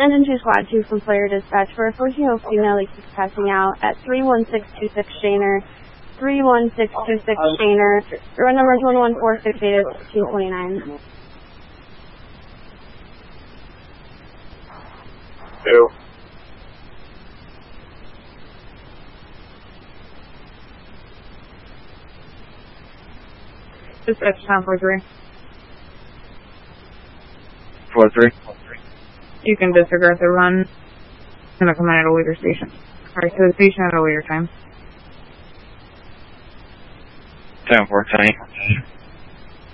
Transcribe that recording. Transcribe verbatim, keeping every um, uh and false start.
Engine two Squad two from Player Dispatch for a fourteen-year-old female Lexus passing out at three one six two six Shaner, three one six two six Shaner, run number one one four six eight two nine. Two. Dispatch time for three. Four three. You can disregard the run. It's gonna come in at a later station. Alright, so the station at a later time. Ten four ten.